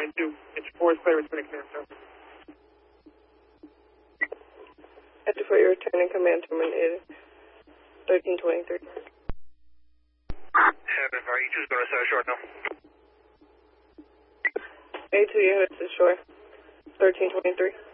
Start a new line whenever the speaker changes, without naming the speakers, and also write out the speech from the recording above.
2. It's 4 is clear, it's been clear, sir.
After for your returning command terminal is 1323.
Heaven, are you just going to South Shore now?
A2, your hood to shore, 1323.